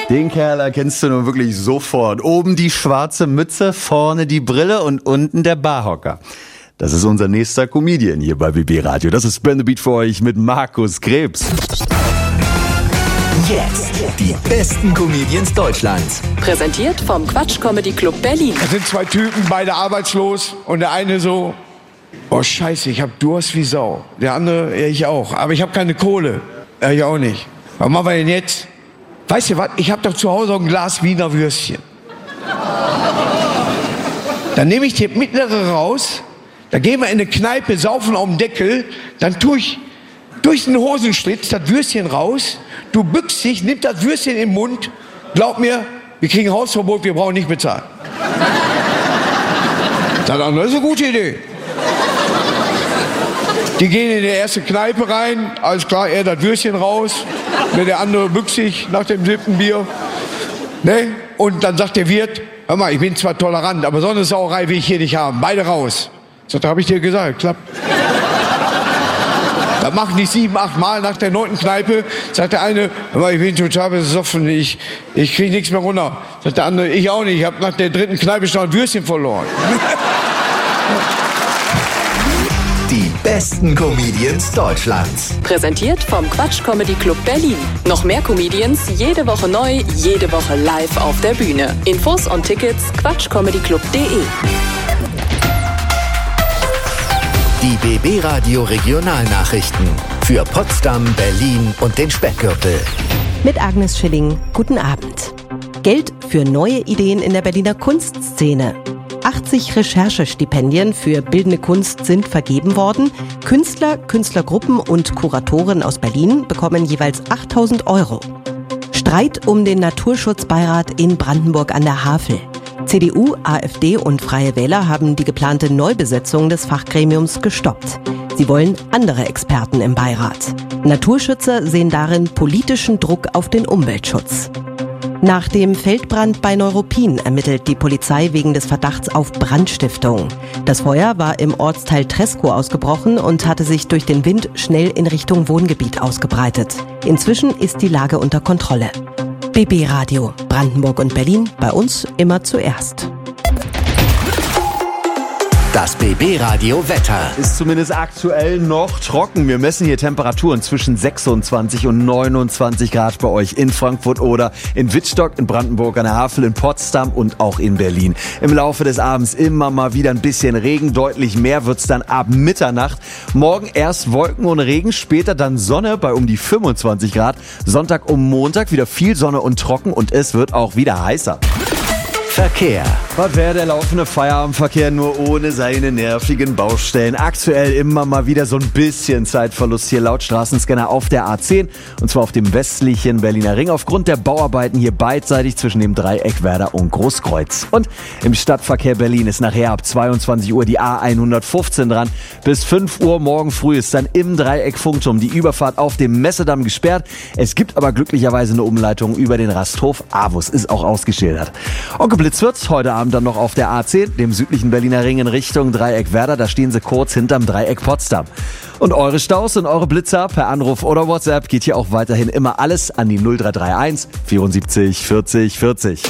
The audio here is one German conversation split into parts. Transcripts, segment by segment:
Den Kerl erkennst du nun wirklich sofort. Oben die schwarze Mütze, vorne die Brille und unten der Barhocker. Das ist unser nächster Comedian hier bei BB Radio. Das ist Spin the Beat für euch mit Markus Krebs. Jetzt die besten Comedians Deutschlands. Präsentiert vom Quatsch Comedy Club Berlin. Das sind zwei Typen, beide arbeitslos. Und der eine so, oh scheiße, ich hab Durst wie Sau. Der andere, ja ich auch. Aber ich hab keine Kohle. Ja, ich auch nicht. Was machen wir denn jetzt? Weißt du was, ich hab doch zu Hause auch ein Glas Wiener Würstchen. Dann nehme ich das mittlere raus. Da gehen wir in eine Kneipe, saufen auf dem Deckel. Dann tue ich durch den Hosenschlitz das Würstchen raus. Du bückst dich, nimm das Würstchen im Mund. Glaub mir, wir kriegen Hausverbot, wir brauchen nicht bezahlen. Das ist eine gute Idee. Die gehen in die erste Kneipe rein. Alles klar, er das Würstchen raus. Der andere bückt sich nach dem 7. Bier. Ne? Und dann sagt der Wirt, hör mal, ich bin zwar tolerant, aber so eine Sauerei will ich hier nicht haben. Beide raus. Sagt, hab ich dir gesagt, klappt. Das machen die 7, 8 Mal nach der 9. Kneipe. Sagt der eine, hör mal, ich bin total besoffen, ich krieg nichts mehr runter. Sagt der andere, ich auch nicht, ich hab nach der 3. Kneipe schon ein Würstchen verloren. Die besten Comedians Deutschlands. Präsentiert vom Quatsch Comedy Club Berlin. Noch mehr Comedians, jede Woche neu, jede Woche live auf der Bühne. Infos und Tickets quatschcomedyclub.de. Die BB Radio Regionalnachrichten für Potsdam, Berlin und den Speckgürtel. Mit Agnes Schilling, guten Abend. Geld für neue Ideen in der Berliner Kunstszene. 80 Recherchestipendien für bildende Kunst sind vergeben worden. Künstler, Künstlergruppen und Kuratoren aus Berlin bekommen jeweils 8.000 €. Streit um den Naturschutzbeirat in Brandenburg an der Havel. CDU, AfD und Freie Wähler haben die geplante Neubesetzung des Fachgremiums gestoppt. Sie wollen andere Experten im Beirat. Naturschützer sehen darin politischen Druck auf den Umweltschutz. Nach dem Feldbrand bei Neuruppin ermittelt die Polizei wegen des Verdachts auf Brandstiftung. Das Feuer war im Ortsteil Treskow ausgebrochen und hatte sich durch den Wind schnell in Richtung Wohngebiet ausgebreitet. Inzwischen ist die Lage unter Kontrolle. BB Radio, Brandenburg und Berlin, bei uns immer zuerst. Das BB Radio Wetter. Ist zumindest aktuell noch trocken. Wir messen hier Temperaturen zwischen 26 und 29 Grad bei euch in Frankfurt oder in Wittstock, in Brandenburg an der Havel, in Potsdam und auch in Berlin. Im Laufe des Abends immer mal wieder ein bisschen Regen. Deutlich mehr wird's dann ab Mitternacht. Morgen erst Wolken und Regen, später dann Sonne bei um die 25 Grad. Sonntag und Montag wieder viel Sonne und trocken und es wird auch wieder heißer. Verkehr. Was wäre der laufende Feierabendverkehr nur ohne seine nervigen Baustellen? Aktuell immer mal wieder so ein bisschen Zeitverlust hier laut Straßenscanner auf der A10 und zwar auf dem westlichen Berliner Ring aufgrund der Bauarbeiten hier beidseitig zwischen dem Dreieck Werder und Großkreuz. Und im Stadtverkehr Berlin ist nachher ab 22 Uhr die A115 dran. Bis 5 Uhr morgen früh ist dann im Dreieck Funkturm die Überfahrt auf dem Messedamm gesperrt. Es gibt aber glücklicherweise eine Umleitung über den Rasthof Avus, ist auch ausgeschildert. Blitz wird's heute Abend dann noch auf der A10, dem südlichen Berliner Ring in Richtung Dreieck Werder. Da stehen sie kurz hinterm Dreieck Potsdam. Und eure Staus und eure Blitzer per Anruf oder WhatsApp geht hier auch weiterhin immer alles an die 0331 74 40 40.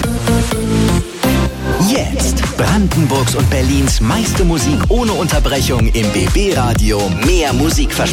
Jetzt Brandenburgs und Berlins meiste Musik ohne Unterbrechung im BB Radio. Mehr Musik